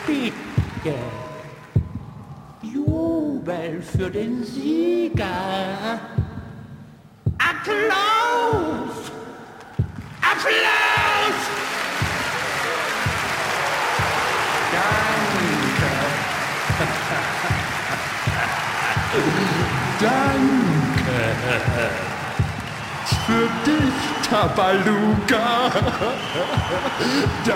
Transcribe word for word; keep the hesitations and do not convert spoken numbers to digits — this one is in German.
Bitte. Jubel für den Sieger. Applaus! Applaus! Danke. Danke. Für dich, Tabaluga.